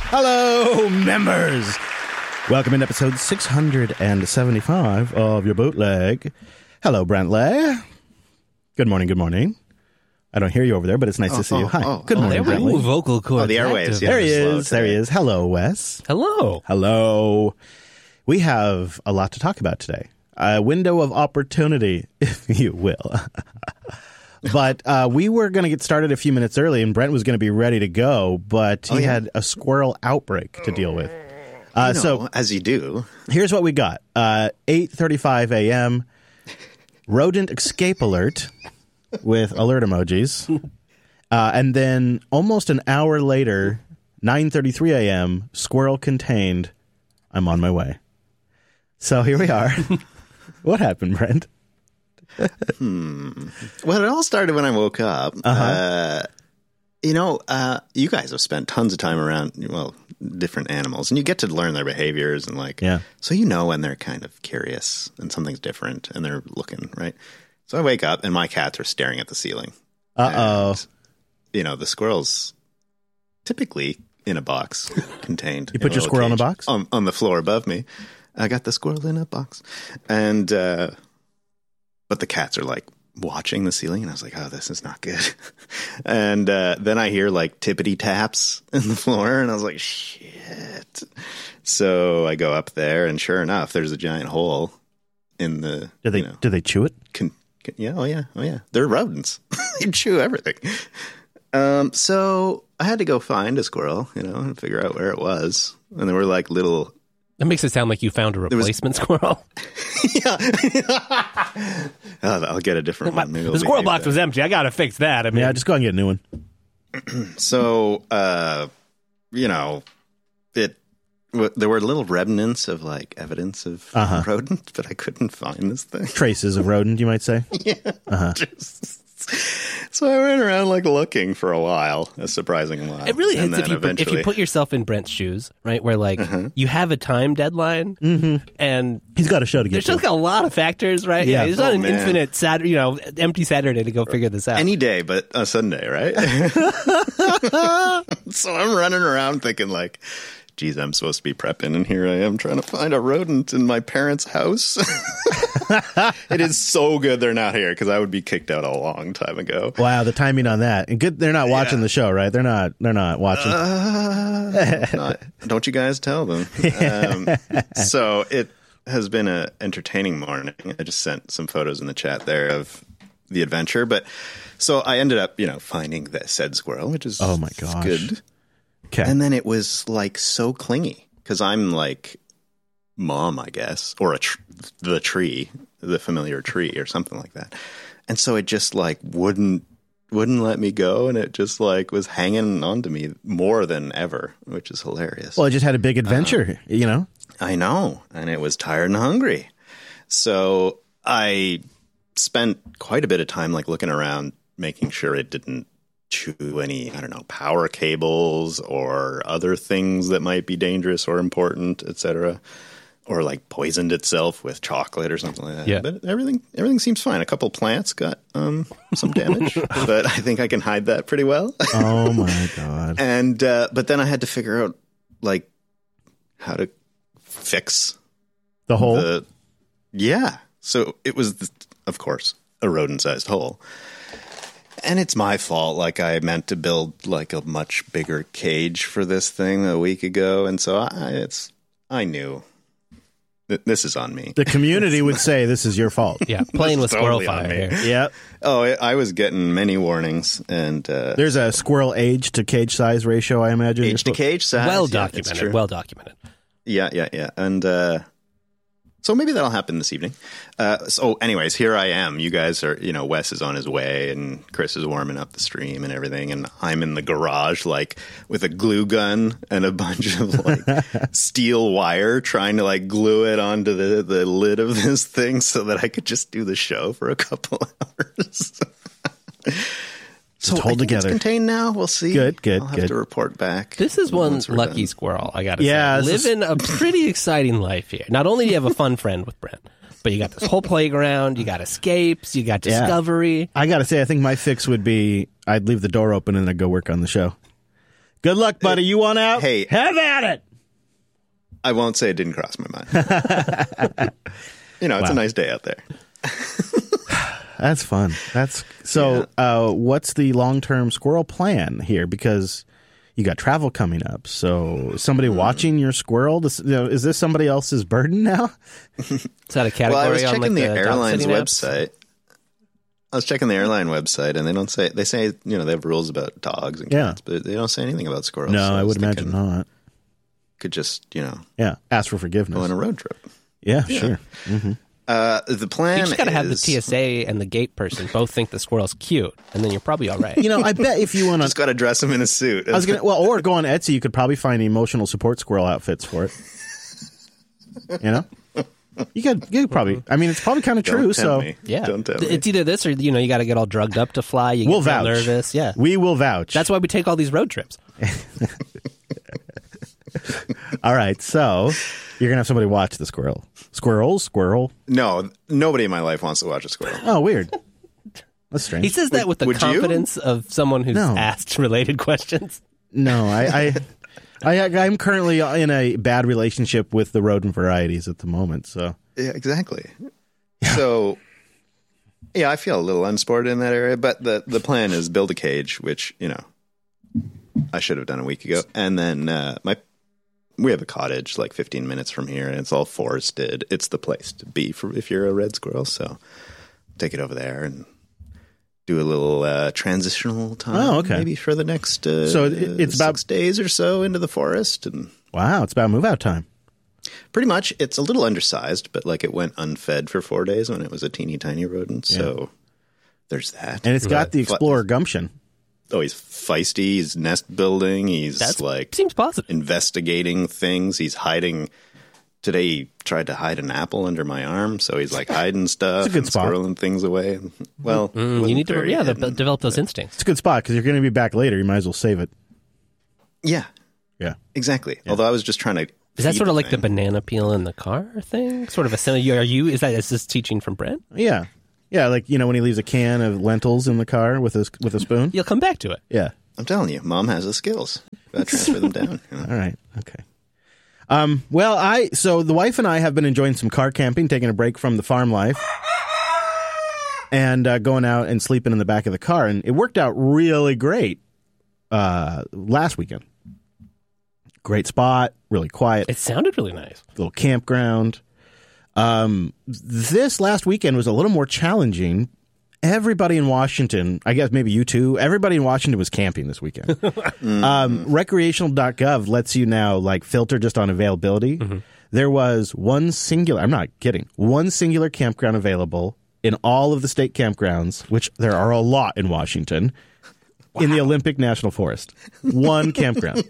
Hello, members. Welcome in episode 675 of your bootleg. Hello, Brantley. Good morning, good morning. I don't hear you over there, but it's nice to see you. Hi. Good morning, Brantley. Vocal cord. The airwaves. There he is. There he is. Hello, Wes. Hello. Hello. We have a lot to talk about today. A window of opportunity, if you will. But we were going to get started a few minutes early, and Brent was going to be ready to go, but he had a squirrel outbreak to deal with. So, as you do. Here's what we got. 8:35 a.m., rodent escape alert with alert emojis. And then almost an hour later, 9:33 a.m., squirrel contained. I'm on my way. So here we are. What happened, Brent? Well, it all started when I woke up. You guys have spent tons of time around, different animals, and you get to learn their behaviors and so when they're kind of curious and something's different and they're looking, right? So I wake up and my cats are staring at the ceiling. And, the squirrel's typically in a box contained. You put your squirrel in a box? On the floor above me. I got the squirrel in a box. And, but the cats are like watching the ceiling, and I was like, oh, this is not good. And then I hear like tippity taps in the floor, and I was like, shit. So I go up there, and sure enough, there's a giant hole in the. Do they chew it? Oh yeah. They're rodents. They chew everything. So I had to go find a squirrel, and figure out where it was, and there were like little. That makes it sound like you found a replacement squirrel. Yeah. I'll get a different one. Maybe the squirrel box was empty. I got to fix that. Yeah, just go and get a new one. So, there were little remnants of like evidence of rodent, but I couldn't find this thing. Traces of rodent, you might say. Yeah. So I ran around like looking for a while, a surprising while. It really hits if you put yourself in Brent's shoes, right? Where like you have a time deadline, and he's got a show to get. There's just a lot of factors, right? Yeah, it's not an infinite empty Saturday to go figure this out. Any day, but a Sunday, right? So I'm running around thinking like, geez, I'm supposed to be prepping, and here I am trying to find a rodent in my parents' house. It is so good they're not here, because I would be kicked out a long time ago. Wow, the timing on that. And good, they're not watching the show, right? They're not watching. Don't you guys tell them. So it has been an entertaining morning. I just sent some photos in the chat there of the adventure. But so I ended up, finding that said squirrel, which is oh my gosh, good. Okay. And then it was like so clingy, because I'm like mom, I guess, or the tree, the familiar tree or something like that. And so it just like wouldn't let me go, and it just like was hanging on to me more than ever, which is hilarious. Well, it just had a big adventure, I know, and it was tired and hungry. So I spent quite a bit of time like looking around, making sure it didn't chew any, power cables or other things that might be dangerous or important, etc., or like poisoned itself with chocolate or something like that. Yeah. But everything seems fine. A couple plants got some damage, but I think I can hide that pretty well. Oh my God. And but then I had to figure out like how to fix the hole. So it was, of course, a rodent-sized hole. And it's my fault. Like, I meant to build like a much bigger cage for this thing a week ago, and so I knew this is on me. The community would say this is your fault. Yeah, playing with squirrel totally fire here. Yep. Oh, I was getting many warnings, and there's a squirrel age to cage size ratio, I imagine. Age to cage size, well documented. Well documented. Yeah, and. So maybe that'll happen this evening. So anyways, here I am. You guys are, Wes is on his way, and Chris is warming up the stream and everything. And I'm in the garage, like with a glue gun and a bunch of like steel wire, trying to like glue it onto the lid of this thing so that I could just do the show for a couple hours. So hold together. It's contained now. We'll see. Good. I'll have to report back. This is one lucky done. squirrel, I got to say. Living a pretty exciting life here. Not only do you have a fun friend with Brent, but you got this whole playground, you got escapes, you got discovery. I got to say, I think my fix would be I'd leave the door open and I'd go work on the show. Good luck, buddy. You want out? Hey. Have at it. I won't say it didn't cross my mind. It's a nice day out there. That's fun. What's the long-term squirrel plan here? Because you got travel coming up. So somebody watching your squirrel, is this somebody else's burden now? Is that a category Well, I was checking on the dog airline's sitting apps? website. I was checking the airline website, and they say, they have rules about dogs and cats, but they don't say anything about squirrels. No, so I would was imagine thinking not. Could just, ask for forgiveness. go on a road trip. Yeah, sure. Mm-hmm. The plan You just got to have the is- TSA and the gate person both think the squirrel's cute, and then you're probably all right. I bet if you want to... Just got to dress him in a suit. or go on Etsy, you could probably find emotional support squirrel outfits for it. You could probably. I mean, it's probably kind of true. Don't tempt So me. Yeah, Don't tempt me. it's either this or you got to get all drugged up to fly. You we'll get real vouch. nervous. Yeah, we will vouch. that's why we take all these road trips. All right. So you're gonna have somebody watch the squirrel. Squirrel. No, nobody in my life wants to watch a squirrel. Oh, weird. That's strange. He says that with the would you? confidence of someone who's No. asked related questions. No, I'm currently in a bad relationship with the rodent varieties at the moment. So Yeah, exactly. So, I feel a little unsported in that area, but the plan is build a cage, which, I should have done a week ago. And then we have a cottage like 15 minutes from here, and it's all forested. It's the place to be if you're a red squirrel. So take it over there and do a little transitional time. Oh, okay. Maybe for the next So it's about 6 days or so into the forest. And wow, it's about move out time. pretty much, it's a little undersized, but like it went unfed for 4 days when it was a teeny tiny rodent. So there's that. And it's got the explorer gumption. Oh, he's feisty. He's nest building. He's Seems positive. investigating things. He's hiding. Today he tried to hide an apple under my arm, so he's like hiding stuff, It's a good and spot. squirreling things away. Well, You need to develop those instincts. It's a good spot because you're going to be back later. You might as well save it. Yeah, Yeah. exactly. Although I was just trying to. Is that feed sort of like the thing. banana peel in the car thing? Sort of a similar. Is this teaching from Brent? Yeah. Yeah, like, when he leaves a can of lentils in the car with a spoon. You'll come back to it. Yeah. I'm telling you, Mom has the skills. Gotta transfer them down. All right. Okay. So the wife and I have been enjoying some car camping, taking a break from the farm life, and going out and sleeping in the back of the car, and it worked out really great last weekend. Great spot, really quiet, It sounded really nice. little campground. This last weekend was a little more challenging. Everybody in Washington, I guess maybe you too, everybody in Washington was camping this weekend. Recreational.gov lets you now filter just on availability. Mm-hmm. There was one singular campground available in all of the state campgrounds, which there are a lot in Washington, in the Olympic National Forest. One campground.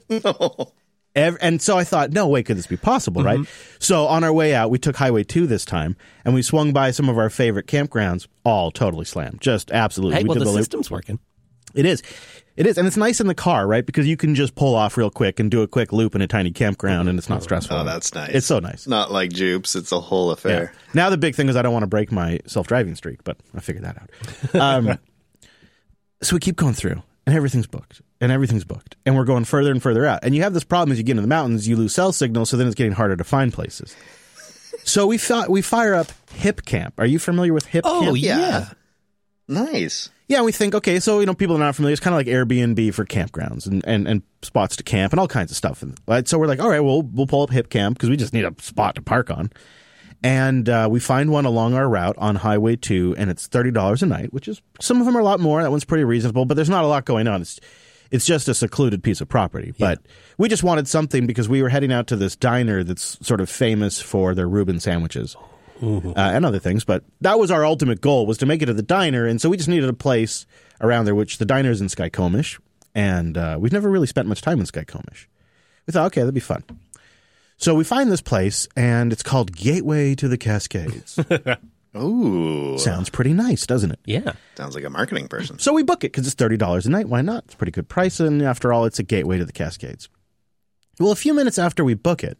And so I thought, no way could this be possible, right? So on our way out, we took Highway 2 this time, and we swung by some of our favorite campgrounds, all totally slammed. Just absolutely. Hey, We well, did the loop. system's working. It is. And it's nice in the car, right? Because you can just pull off real quick and do a quick loop in a tiny campground, and it's not stressful. Oh, that's nice. It's so nice. Not like Jupes. It's a whole affair. Yeah. Now the big thing is I don't want to break my self-driving streak, but I figured that out. So we keep going through, and everything's booked. And we're going further and further out. And you have this problem as you get into the mountains, you lose cell signal, so then it's getting harder to find places. So we fire up Hip Camp. Are you familiar with Hip Camp? Oh, yeah. Nice. Yeah, we think, okay, so, people are not familiar. It's kind of like Airbnb for campgrounds and spots to camp and all kinds of stuff. Right? So we're like, all right, we'll pull up Hip Camp because we just need a spot to park on. And we find one along our route on Highway 2, and it's $30 a night, which is, some of them are a lot more. That one's pretty reasonable, but there's not a lot going on. It's just a secluded piece of property. But we just wanted something because we were heading out to this diner that's sort of famous for their Reuben sandwiches. And other things, but that was our ultimate goal, was to make it to the diner, and so we just needed a place around there, which the diner's in Skykomish, and we've never really spent much time in Skykomish. We thought, okay, that'd be fun. So we find this place, and it's called Gateway to the Cascades. Ooh. Sounds pretty nice, doesn't it? Yeah. Sounds like a marketing person. So we book it, because it's $30 a night. Why not? It's a pretty good price, and after all, it's a gateway to the Cascades. Well, a few minutes after we book it,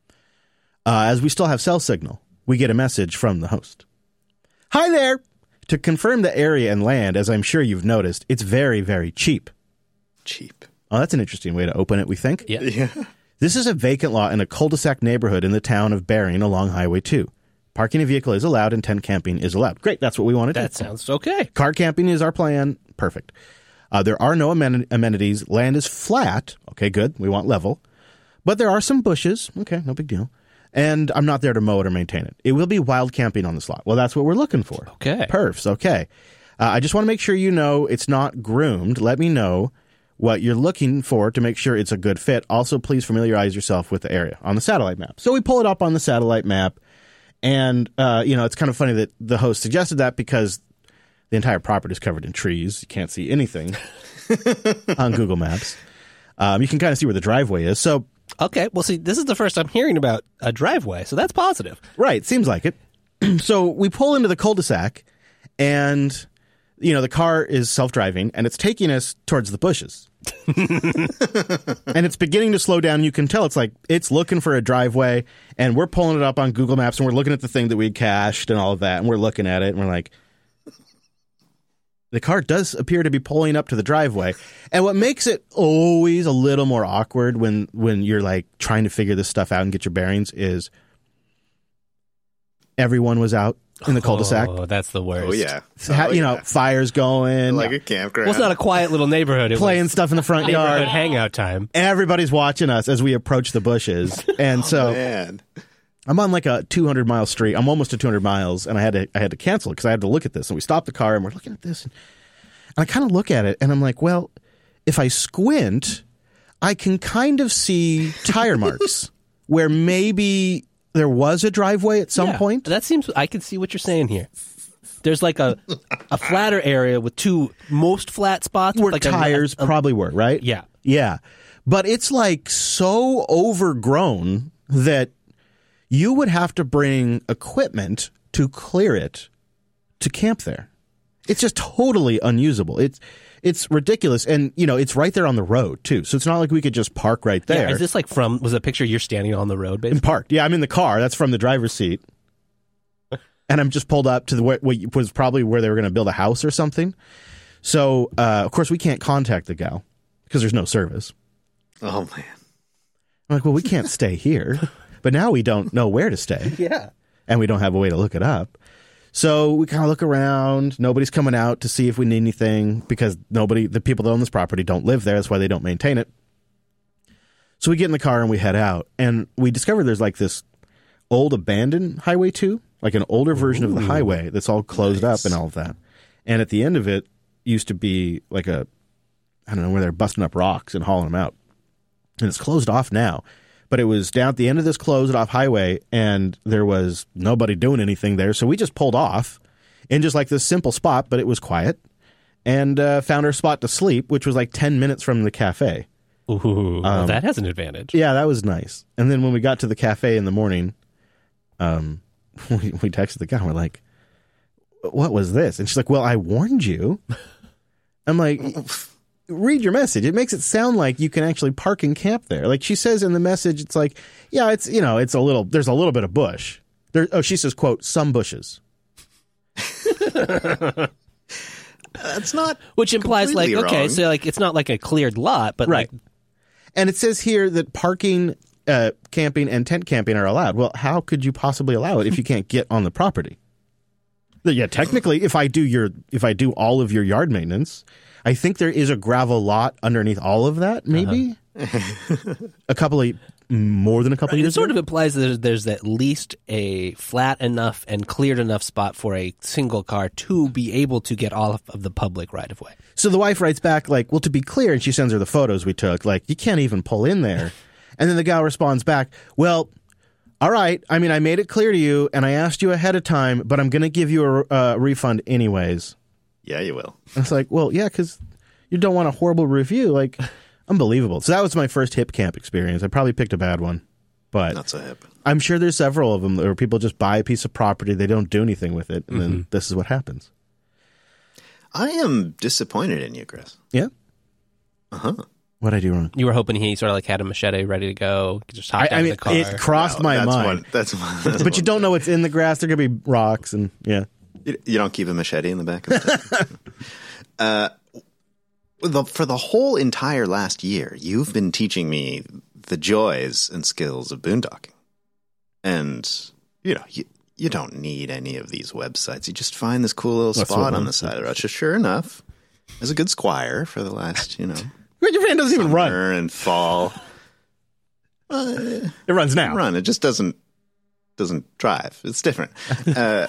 as we still have cell signal, we get a message from the host. Hi there! To confirm the area and land, as I'm sure you've noticed, it's very, very cheap. Cheap. Oh, that's an interesting way to open it, we think. Yeah. Yeah. This is a vacant lot in a cul-de-sac neighborhood in the town of Bering along Highway 2. Parking a vehicle is allowed and tent camping is allowed. Great, that's what we want to do. That sounds okay. Car camping is our plan. Perfect. There are no amenities. Land is flat. Okay, good. We want level. But there are some bushes. Okay, no big deal. And I'm not there to mow it or maintain it. It will be wild camping on this lot. Well, that's what we're looking for. Okay. Perfs. Okay. I just want to make sure you know it's not groomed. Let me know what you're looking for to make sure it's a good fit. Also, please familiarize yourself with the area on the satellite map. So we pull it up on the satellite map. And, it's kind of funny that the host suggested that because the entire property is covered in trees. You can't see anything on Google Maps. You can kind of see where the driveway is. So, Okay. Well, see, this is the first I'm hearing about a driveway, so that's positive. right, seems like it. So we pull into the cul-de-sac, and, the car is self-driving, and it's taking us towards the bushes. And it's beginning to slow down. You can tell it's looking for a driveway, and we're pulling it up on Google Maps, and we're looking at the thing that we cached and all of that, and we're looking at it, and we're like, the car does appear to be pulling up to the driveway. And what makes it always a little more awkward when you're like trying to figure this stuff out and get your bearings is everyone was out in the cul-de-sac. Oh, that's the worst. Oh, yeah. Fires going, Like a campground. Well, it's not a quiet little neighborhood. It playing was stuff in the front neighborhood yard. hangout time. Everybody's watching us as we approach the bushes. And so Man. I'm on like a 200-mile street. I'm almost to 200 miles, and I had to cancel it because I had to look at this. And we stopped the car, and we're looking at this. And I kind of look at it, and I'm like, well, if I squint, I can kind of see tire marks where maybe there was a driveway at some point. That seems. I can see what you're saying here. There's like a flatter area with two most flat spots Where with like tires probably were, right? Yeah. Yeah. But it's like so overgrown that you would have to bring equipment to clear it to camp there. It's just totally unusable. It's ridiculous. And, it's right there on the road, too. So it's not like we could just park right there. Yeah, is this like was a picture you're standing on the road, basically? Parked. Yeah, I'm in the car. That's from the driver's seat. And I'm just pulled up to what was probably where they were going to build a house or something. So, of course, we can't contact the gal because there's no service. Oh, man. I'm like, well, we can't stay here. But now we don't know where to stay. Yeah. And we don't have a way to look it up. So we kind of look around. Nobody's coming out to see if we need anything because the people that own this property don't live there. That's why they don't maintain it. So we get in the car and we head out. And we discover there's like this old abandoned Highway 2, like an older version of the highway that's all closed up and all of that. And at the end of it used to be like I don't know, where they're busting up rocks and hauling them out. And it's closed off now. But it was down at the end of this closed off highway, and there was nobody doing anything there. So we just pulled off in just like this simple spot, but it was quiet, and found our spot to sleep, which was like 10 minutes from the cafe. Ooh, well, that has an advantage. Yeah, that was nice. And then when we got to the cafe in the morning, we texted the guy. We're like, what was this? And she's like, well, I warned you. I'm like, read your message. It makes it sound like you can actually park and camp there. Like she says in the message, it's like, yeah, it's, there's a little bit of bush. She says, quote, some bushes. That's not. Which implies like, completely okay, wrong. so like it's not like a cleared lot, but Right. like, And it says here that parking, camping, and tent camping are allowed. Well, how could you possibly allow it if you can't get on the property? Yeah, technically, if I do all of your yard maintenance, I think there is a gravel lot underneath all of that, maybe. More than a couple it years sort ago. of implies that there's at least a flat enough and cleared enough spot for a single car to be able to get all of the public right of way. So the wife writes back like, well, to be clear, and she sends her the photos we took, like, you can't even pull in there. And then the gal responds back, well, all right, I mean, I made it clear to you, and I asked you ahead of time, but I'm going to give you a refund anyways. Yeah, you will. And it's like, well, yeah, because you don't want a horrible review. Like, unbelievable. So that was my first hip camp experience. I probably picked a bad one. But Not so hip. I'm sure there's several of them where people just buy a piece of property, they don't do anything with it, and then this is what happens. I am disappointed in you, Chris. Yeah? Uh-huh. What'd I do wrong? You were hoping he sort of like had a machete ready to go, just hopped out I mean, of the car. it crossed my mind. That's But you don't know what's in the grass. There could be rocks, and yeah. You don't keep a machete in the back of the For the whole entire last year, you've been teaching me the joys and skills of boondocking. And, you don't need any of these websites. You just find this cool little spot on the side of the road. Sure enough, as a good squire for the last, Your van doesn't even run. summer and fall. It runs now. It just doesn't drive. It's different. Yeah,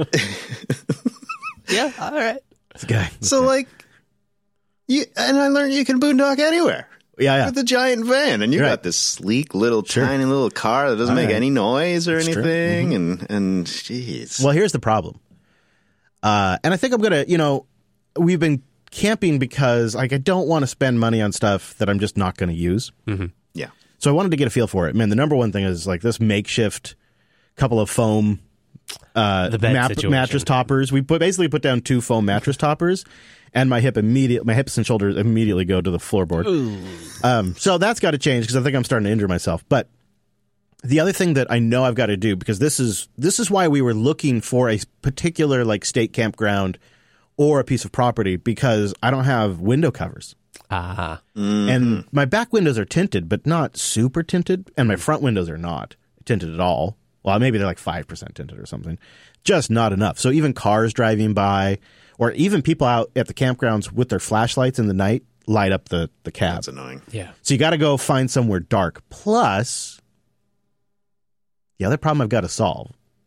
all right. This guy. So, I learned you can boondock anywhere. Yeah. With a giant van, and you You're got right. this sleek little tiny little car that doesn't make any noise or anything, and jeez. Well, here's the problem. And I think I'm going to, we've been camping because I don't want to spend money on stuff that I'm just not going to use. Mm-hmm. Yeah. So I wanted to get a feel for it. Man, the number one thing is this makeshift couple of foam the bed situation. mattress toppers. We basically put down 2 foam mattress toppers, and my hips and shoulders immediately go to the floorboard. So that's got to change because I think I'm starting to injure myself. But the other thing that I know I've got to do, because this is why we were looking for a particular state campground or a piece of property, because I don't have window covers. And my back windows are tinted, but not super tinted, and my front windows are not tinted at all. Well, maybe they're 5% tinted or something. Just not enough. So even cars driving by, or even people out at the campgrounds with their flashlights in the night, light up the cab. That's annoying. Yeah. So you got to go find somewhere dark. Plus, the other problem I've got to solve,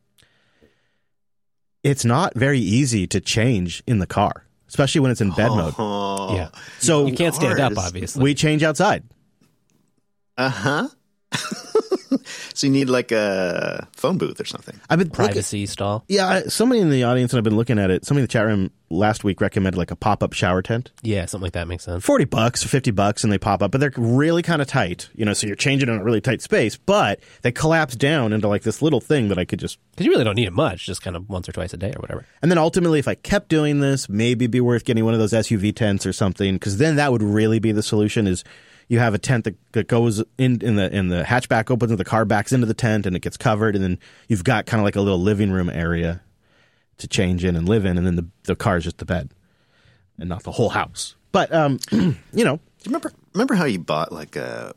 it's not very easy to change in the car, especially when it's in bed mode. Yeah. So You can't stand up, obviously. we change outside. Uh-huh. So you need a phone booth or something. I've been Privacy stall. Yeah, somebody in the audience, and I've been looking at it. Somebody in the chat room last week recommended a pop-up shower tent. Yeah, something like that makes sense. $40 or $50, and they pop up, but they're really kind of tight. So you're changing in a really tight space, but they collapse down into this little thing that I could just. Because you really don't need it much, just kind of once or twice a day or whatever. And then ultimately, if I kept doing this, maybe it'd be worth getting one of those SUV tents or something, because then that would really be the solution. Is you have a tent that goes in the hatchback, opens, and the car backs into the tent, and it gets covered, and then you've got kind of a little living room area to change in and live in, and then the car is just the bed and not the whole house. But Do you remember how you bought